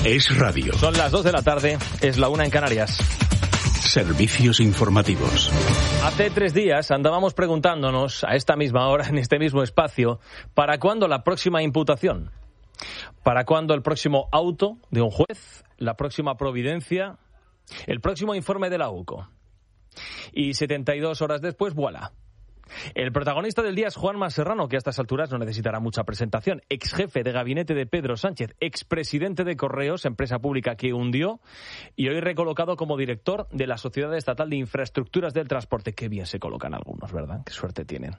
Es radio. Son las 2 de la tarde, es la 1 en Canarias. Servicios informativos. Hace 3 días andábamos preguntándonos a esta misma hora, en este mismo espacio, ¿para cuándo la próxima imputación? ¿Para cuándo el próximo auto de un juez? ¿La próxima providencia? ¿El próximo informe de la UCO? Y 72 horas después, ¡voilá! El protagonista del día es Juanma Serrano, que a estas alturas no necesitará mucha presentación. Ex jefe de gabinete de Pedro Sánchez, expresidente de Correos, empresa pública que hundió, y hoy recolocado como director de la Sociedad Estatal de Infraestructuras del Transporte. Qué bien se colocan algunos, ¿verdad? Qué suerte tienen.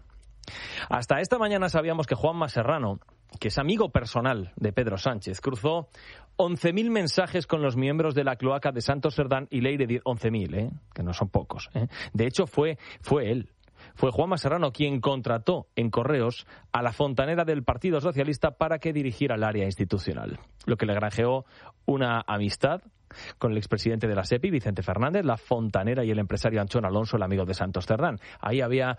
Hasta esta mañana sabíamos que Juanma Serrano, que es amigo personal de Pedro Sánchez, cruzó 11.000 mensajes con los miembros de la cloaca de Santos Cerdán y Leire. 11.000, que no son pocos. De hecho, fue él. Fue Juanma Serrano quien contrató en Correos a la fontanera del Partido Socialista para que dirigiera el área institucional, lo que le granjeó una amistad con el expresidente de la SEPI, Vicente Fernández, la fontanera y el empresario Anchón Alonso, el amigo de Santos Cerdán. Ahí había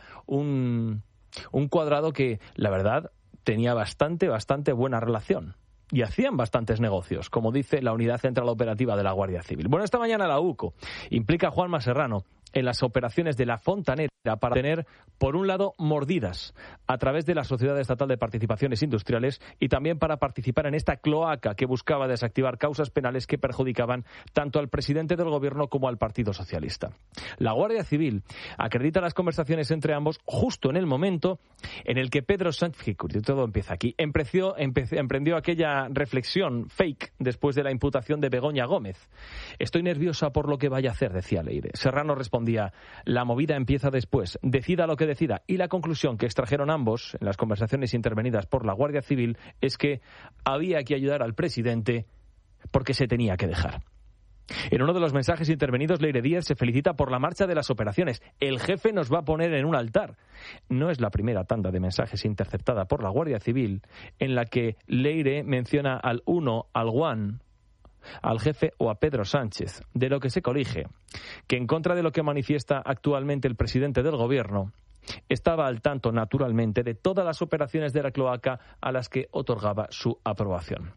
un cuadrado que, la verdad, tenía bastante buena relación. Y hacían bastantes negocios, como dice la Unidad Central Operativa de la Guardia Civil. Bueno, esta mañana la UCO implica a Juanma Serrano en las operaciones de la fontanera para tener, por un lado, mordidas a través de la Sociedad Estatal de Participaciones Industriales y también para participar en esta cloaca que buscaba desactivar causas penales que perjudicaban tanto al presidente del Gobierno como al Partido Socialista. La Guardia Civil acredita las conversaciones entre ambos justo en el momento en el que Pedro Sánchez, todo empieza aquí, emprendió aquella reflexión fake después de la imputación de Begoña Gómez. Estoy nerviosa por lo que vaya a hacer, decía Leire. Serrano respondía, la movida empieza después, decida lo que decida. Y la conclusión que extrajeron ambos en las conversaciones intervenidas por la Guardia Civil es que había que ayudar al presidente porque se tenía que dejar. En uno de los mensajes intervenidos, Leire Díaz se felicita por la marcha de las operaciones. El jefe nos va a poner en un altar. No es la primera tanda de mensajes interceptada por la Guardia Civil en la que Leire menciona al Juan, al jefe o a Pedro Sánchez, de lo que se colige que, en contra de lo que manifiesta actualmente el presidente del Gobierno, estaba al tanto, naturalmente, de todas las operaciones de la cloaca a las que otorgaba su aprobación.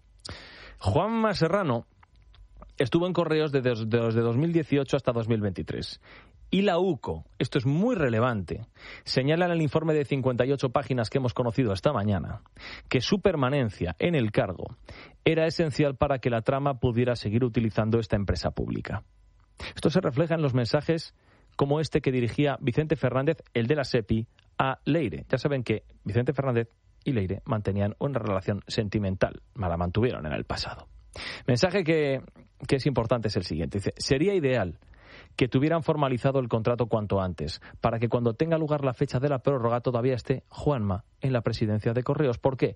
Juanma Serrano estuvo en Correos desde 2018 hasta 2023. Y la UCO, esto es muy relevante, señala en el informe de 58 páginas que hemos conocido esta mañana, que su permanencia en el cargo era esencial para que la trama pudiera seguir utilizando esta empresa pública. Esto se refleja en los mensajes como este que dirigía Vicente Fernández, el de la SEPI, a Leire. Ya saben que Vicente Fernández y Leire mantenían una relación sentimental, la mantuvieron en el pasado. Mensaje que es importante es el siguiente. Dice, sería ideal que tuvieran formalizado el contrato cuanto antes, para que cuando tenga lugar la fecha de la prórroga todavía esté Juanma en la presidencia de Correos. ¿Por qué?